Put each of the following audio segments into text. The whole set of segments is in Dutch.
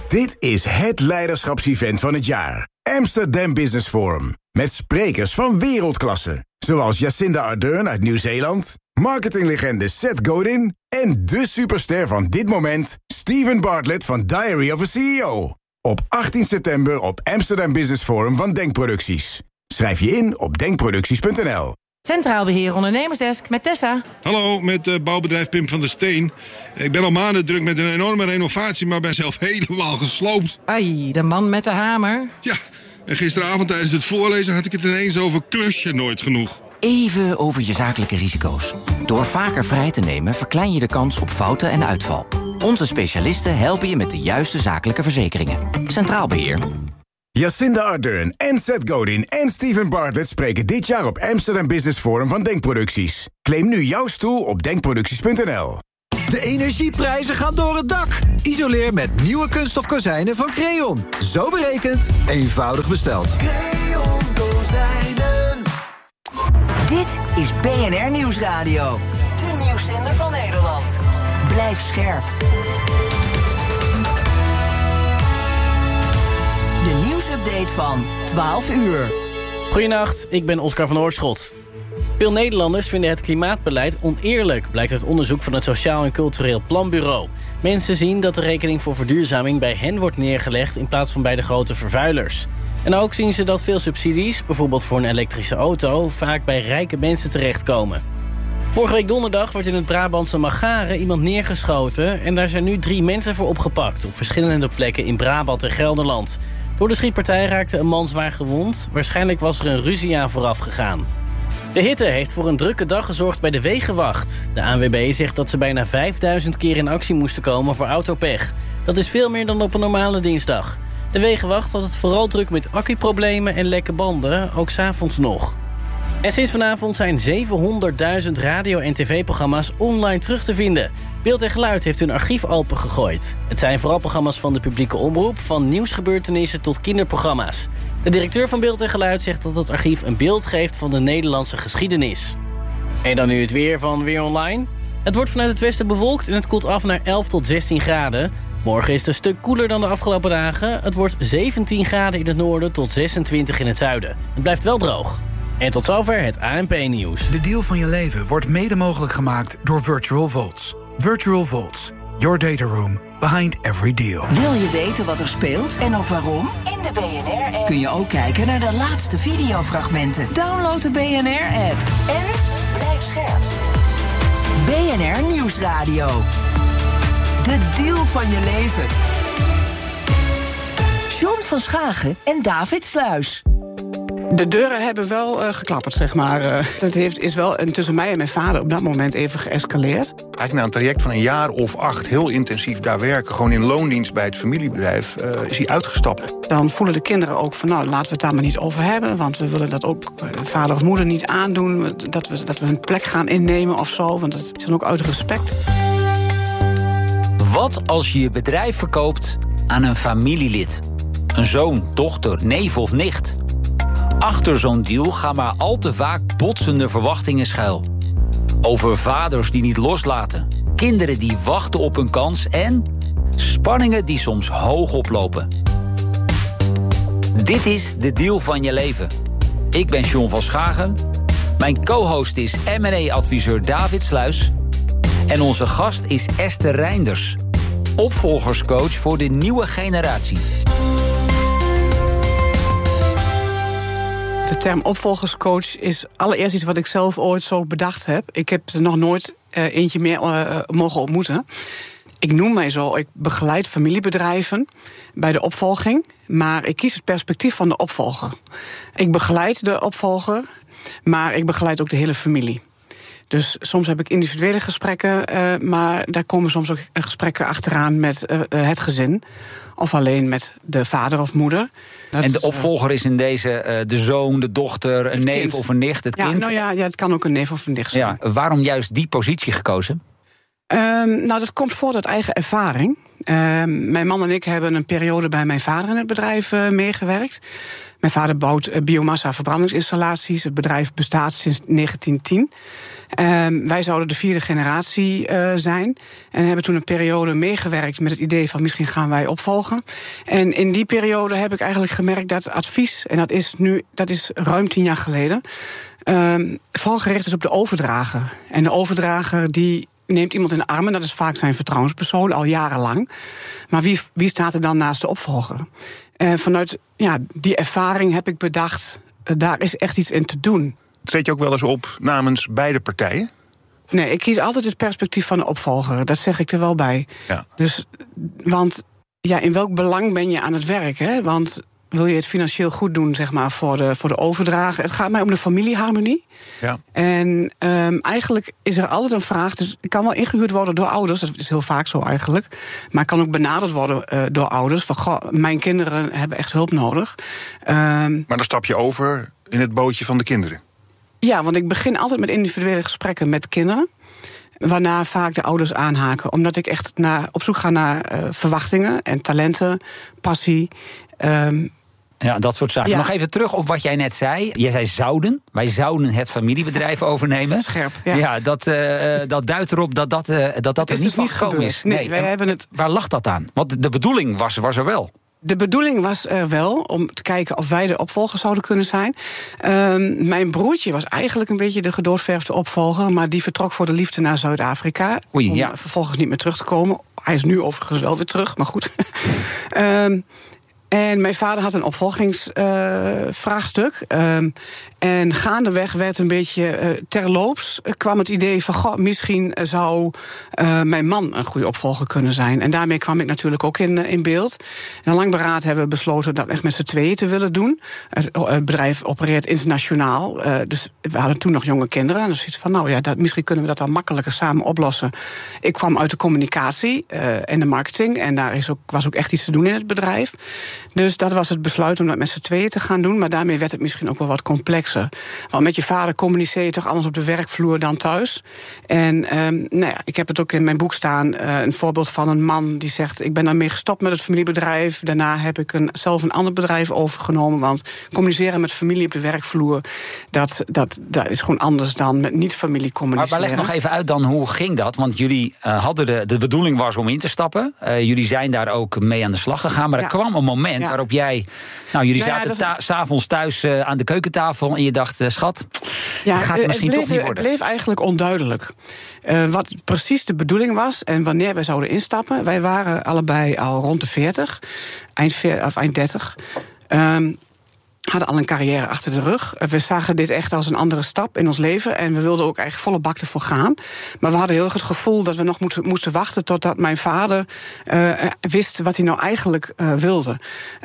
Dit is het leiderschapsevent van het jaar. Amsterdam Business Forum. Met sprekers van wereldklasse. Zoals Jacinda Ardern uit Nieuw-Zeeland, marketinglegende Seth Godin en de superster van dit moment, Steven Bartlett van Diary of a CEO. Op 18 september op Amsterdam Business Forum van Denkproducties. Schrijf je in op denkproducties.nl. Centraal Beheer Ondernemersdesk met Tessa. Hallo, met bouwbedrijf Pim van der Steen. Ik ben al maanden druk met een enorme renovatie, maar ben zelf helemaal gesloopt. Ai, de man met de hamer. Ja, en gisteravond tijdens het voorlezen had ik het ineens over klusje nooit genoeg. Even over je zakelijke risico's. Door vaker vrij te nemen verklein je de kans op fouten en uitval. Onze specialisten helpen je met de juiste zakelijke verzekeringen. Centraal Beheer. Jacinda Ardern en Seth Godin en Steven Bartlett spreken dit jaar op Amsterdam Business Forum van Denkproducties. Claim nu jouw stoel op denkproducties.nl. De energieprijzen gaan door het dak. Isoleer met nieuwe kunststof kozijnen van Creon. Zo berekend, eenvoudig besteld. Creon kozijnen. Dit is BNR Nieuwsradio. De nieuwszender van Nederland. Blijf scherp. De nieuwsupdate van 12 uur. Goedenacht, ik ben Oscar van Oorschot. Veel Nederlanders vinden het klimaatbeleid oneerlijk, blijkt uit onderzoek van het Sociaal en Cultureel Planbureau. Mensen zien dat de rekening voor verduurzaming bij hen wordt neergelegd in plaats van bij de grote vervuilers. En ook zien ze dat veel subsidies, bijvoorbeeld voor een elektrische auto, vaak bij rijke mensen terechtkomen. Vorige week donderdag werd in het Brabantse Magaren iemand neergeschoten en daar zijn nu 3 mensen voor opgepakt op verschillende plekken in Brabant en Gelderland. Door de schietpartij raakte een man zwaar gewond. Waarschijnlijk was er een ruzie aan vooraf gegaan. De hitte heeft voor een drukke dag gezorgd bij de Wegenwacht. De ANWB zegt dat ze bijna 5000 keer in actie moesten komen voor autopech. Dat is veel meer dan op een normale dinsdag. De Wegenwacht had het vooral druk met accuproblemen en lekke banden, ook 's avonds nog. En sinds vanavond zijn 700.000 radio- en tv-programma's online terug te vinden. Beeld en Geluid heeft hun archief open gegooid. Het zijn vooral programma's van de publieke omroep, van nieuwsgebeurtenissen tot kinderprogramma's. De directeur van Beeld en Geluid zegt dat het archief een beeld geeft van de Nederlandse geschiedenis. En dan nu het weer van Weer Online. Het wordt vanuit het westen bewolkt en het koelt af naar 11 tot 16 graden. Morgen is het een stuk koeler dan de afgelopen dagen. Het wordt 17 graden in het noorden tot 26 in het zuiden. Het blijft wel droog. En tot zover het ANP-nieuws. De deal van je leven wordt mede mogelijk gemaakt door Virtual Vaults. Virtual Vaults, your data room behind every deal. Wil je weten wat er speelt en ook waarom? In de BNR-app kun je ook kijken naar de laatste videofragmenten. Download de BNR-app en blijf scherp. BNR Nieuwsradio. De deal van je leven. John van Schagen en David Sluis. De deuren hebben wel geklapperd, zeg maar. Het is wel tussen mij en mijn vader op dat moment even geëscaleerd. Eigenlijk na een traject van een jaar of 8 heel intensief daar werken, gewoon in loondienst bij het familiebedrijf, is hij uitgestapt. Dan voelen de kinderen ook van, nou, laten we het daar maar niet over hebben, want we willen dat ook vader of moeder niet aandoen, dat we hun plek gaan innemen of zo, want dat is dan ook uit respect. Wat als je je bedrijf verkoopt aan een familielid? Een zoon, dochter, neef of nicht? Achter zo'n deal gaan maar al te vaak botsende verwachtingen schuil. Over vaders die niet loslaten, kinderen die wachten op hun kans en spanningen die soms hoog oplopen. Dit is de deal van je leven. Ik ben John van Schagen. Mijn co-host is M&A-adviseur David Sluis. En onze gast is Esther Reinders, opvolgerscoach voor de nieuwe generatie. De term opvolgerscoach is allereerst iets wat ik zelf ooit zo bedacht heb. Ik heb er nog nooit eentje meer mogen ontmoeten. Ik noem mij zo, ik begeleid familiebedrijven bij de opvolging, maar ik kies het perspectief van de opvolger. Ik begeleid de opvolger, maar ik begeleid ook de hele familie. Dus soms heb ik individuele gesprekken, maar daar komen soms ook gesprekken achteraan met het gezin. Of alleen met de vader of moeder. En de opvolger is in deze de zoon, de dochter, een neef of een nicht, het kind? Nou ja, het kan ook een neef of een nicht zijn. Ja, waarom juist die positie gekozen? Nou, dat komt voort uit eigen ervaring. mijn man en ik hebben een periode bij mijn vader in het bedrijf meegewerkt. Mijn vader bouwt biomassa-verbrandingsinstallaties. Het bedrijf bestaat sinds 1910. Wij zouden de 4e generatie zijn. En hebben toen een periode meegewerkt met het idee van misschien gaan wij opvolgen. En in die periode heb ik eigenlijk gemerkt dat advies, en dat is ruim 10 jaar geleden, vooral gericht is op de overdrager. En de overdrager die neemt iemand in de armen, dat is vaak zijn vertrouwenspersoon, al jarenlang. Maar wie staat er dan naast de opvolger? Vanuit die ervaring heb ik bedacht, daar is echt iets in te doen. Treed je ook wel eens op namens beide partijen? Nee, ik kies altijd het perspectief van de opvolger. Dat zeg ik er wel bij. Ja. Dus, want in welk belang ben je aan het werk? Hè? Want wil je het financieel goed doen, zeg maar, voor de overdrager? Het gaat mij om de familieharmonie. Ja. En eigenlijk is er altijd een vraag. Dus ik kan wel ingehuurd worden door ouders. Dat is heel vaak zo eigenlijk. Maar ik kan ook benaderd worden door ouders. Van, goh, mijn kinderen hebben echt hulp nodig. Maar dan stap je over in het bootje van de kinderen. Ja, want ik begin altijd met individuele gesprekken met kinderen. Waarna vaak de ouders aanhaken. Omdat ik echt op zoek ga naar verwachtingen en talenten, passie. Ja, dat soort zaken. Ja. Nog even terug op wat jij net zei. Jij zei zouden. Wij zouden het familiebedrijf overnemen. Scherp, ja. Dat duidt erop dat er niet van gekomen is. Nee, wij hebben het. Waar lag dat aan? Want de bedoeling was er wel. De bedoeling was er wel om te kijken of wij de opvolger zouden kunnen zijn. Mijn broertje was eigenlijk een beetje de gedoodverfde opvolger, maar die vertrok voor de liefde naar Zuid-Afrika. Oei, om ja. vervolgens niet meer terug te komen. Hij is nu overigens wel weer terug, maar goed. En mijn vader had een opvolgingsvraagstuk. En gaandeweg werd een beetje terloops kwam het idee van, goh, misschien zou mijn man een goede opvolger kunnen zijn. En daarmee kwam ik natuurlijk ook in beeld. Na lang beraad hebben we besloten dat echt met z'n tweeën te willen doen. Het bedrijf opereert internationaal. Dus we hadden toen nog jonge kinderen. En dus iets van, misschien kunnen we dat dan makkelijker samen oplossen. Ik kwam uit de communicatie en de marketing. En daar was ook echt iets te doen in het bedrijf. Dus dat was het besluit om dat met z'n tweeën te gaan doen. Maar daarmee werd het misschien ook wel wat complexer. Want met je vader communiceer je toch anders op de werkvloer dan thuis. En ik heb het ook in mijn boek staan. Een voorbeeld van een man die zegt, ik ben daarmee gestopt met het familiebedrijf. Daarna heb ik zelf een ander bedrijf overgenomen. Want communiceren met familie op de werkvloer, dat is gewoon anders dan met niet-familie communiceren. Maar leg nog even uit dan, hoe ging dat? Want jullie hadden de bedoeling was om in te stappen. Jullie zijn daar ook mee aan de slag gegaan. Maar er kwam een moment waarop jij... jullie zaten 's avonds thuis aan de keukentafel en je dacht, schat, het gaat er misschien toch niet worden. Het bleef eigenlijk onduidelijk. Wat precies de bedoeling was en wanneer wij zouden instappen. Wij waren allebei al rond de 40, eind 30. Hadden al een carrière achter de rug. We zagen dit echt als een andere stap in ons leven. En we wilden ook eigenlijk volle bak ervoor gaan. Maar we hadden heel erg het gevoel dat we nog moesten wachten totdat mijn vader wist wat hij nou eigenlijk wilde.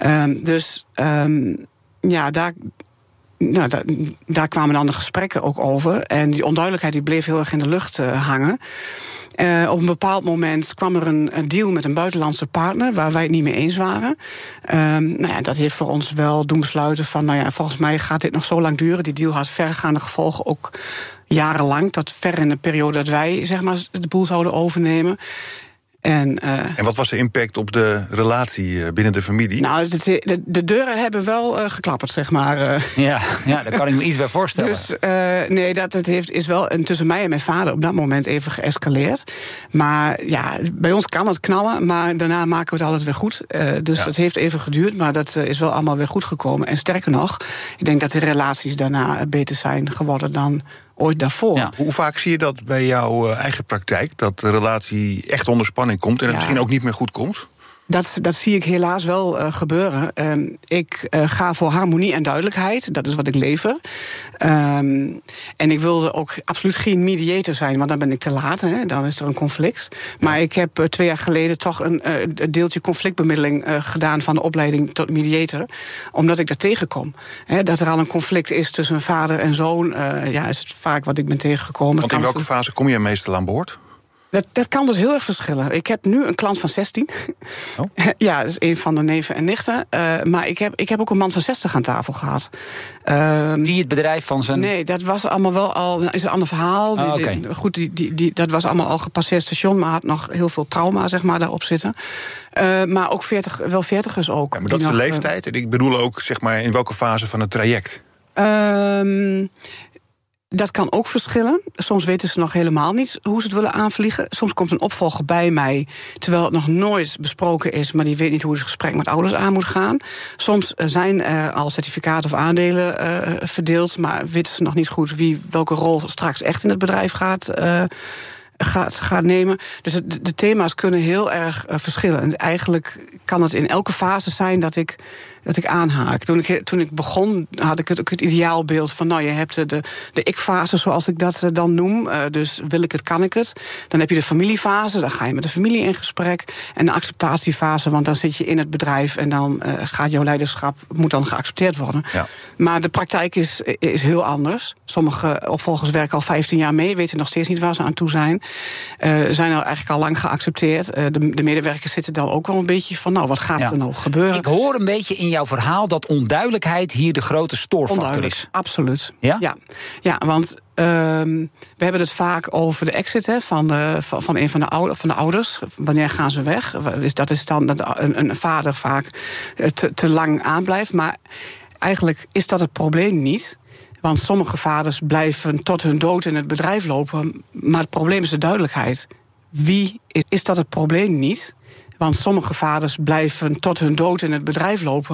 Daar kwamen dan de gesprekken ook over. En die onduidelijkheid die bleef heel erg in de lucht hangen. Op een bepaald moment kwam er een deal met een buitenlandse partner waar wij het niet mee eens waren. Dat heeft voor ons wel doen besluiten van, volgens mij gaat dit nog zo lang duren. Die deal had verregaande gevolgen, ook jarenlang, tot ver in de periode dat wij, zeg maar, de boel zouden overnemen. En wat was de impact op de relatie binnen de familie? Nou, de deuren hebben wel geklapperd, zeg maar. Ja, daar kan ik me iets bij voorstellen. Dus is wel tussen mij en mijn vader op dat moment even geëscaleerd. Maar bij ons kan het knallen, maar daarna maken we het altijd weer goed. Dat heeft even geduurd, maar dat is wel allemaal weer goed gekomen. En sterker nog, ik denk dat de relaties daarna beter zijn geworden dan ooit daarvoor. Ja. Hoe vaak zie je dat bij jouw eigen praktijk, dat de relatie echt onder spanning komt en het misschien ook niet meer goed komt? Dat zie ik helaas wel gebeuren. Ik ga voor harmonie en duidelijkheid. Dat is wat ik lever. En ik wilde ook absoluut geen mediator zijn, want dan ben ik te laat. Hè? Dan is er een conflict. Maar ik heb 2 jaar geleden toch een deeltje conflictbemiddeling gedaan van de opleiding tot mediator. Omdat ik daar tegenkom. Dat er al een conflict is tussen vader en zoon, is het vaak wat ik ben tegengekomen. Want in welke fase kom je meestal aan boord? Dat kan dus heel erg verschillen. Ik heb nu een klant van 16. Oh. Ja, dat is een van de neven en nichten. Maar ik heb ook een man van 60 aan tafel gehad. Die het bedrijf van zijn... Nee, dat was allemaal wel al... is een ander verhaal. Dat was allemaal al gepasseerd station... maar had nog heel veel trauma, zeg maar, daarop zitten. Maar ook 40ers ook. Ja, maar dat is de leeftijd. En ik bedoel ook, zeg maar, in welke fase van het traject? Dat kan ook verschillen. Soms weten ze nog helemaal niet hoe ze het willen aanvliegen. Soms komt een opvolger bij mij, terwijl het nog nooit besproken is... maar die weet niet hoe het gesprek met ouders aan moet gaan. Soms zijn er al certificaten of aandelen verdeeld... maar weten ze nog niet goed welke rol straks echt in het bedrijf gaat nemen. Dus de thema's kunnen heel erg verschillen. En eigenlijk kan het in elke fase zijn dat ik aanhaak. Toen ik begon, had ik het ideaalbeeld van... je hebt de ik-fase, zoals ik dat dan noem. Dus wil ik het, kan ik het. Dan heb je de familiefase, dan ga je met de familie in gesprek. En de acceptatiefase, want dan zit je in het bedrijf... en dan gaat jouw leiderschap, moet dan geaccepteerd worden. Ja. Maar de praktijk is heel anders. Sommige opvolgers werken al 15 jaar mee... weten nog steeds niet waar ze aan toe zijn. Zijn er eigenlijk al lang geaccepteerd. De medewerkers zitten dan ook wel een beetje van... wat gaat er nou gebeuren? Ik hoor een beetje in jouw verhaal dat onduidelijkheid hier de grote stoorfactor is. Absoluut. Ja? Ja, want we hebben het vaak over de exit van een van de ouders. Wanneer gaan ze weg? Dat is dan dat een vader vaak te lang aanblijft. Maar eigenlijk is dat het probleem niet. Want sommige vaders blijven tot hun dood in het bedrijf lopen. Maar het probleem is de duidelijkheid. Wie is dat het probleem niet? Want sommige vaders blijven tot hun dood in het bedrijf lopen.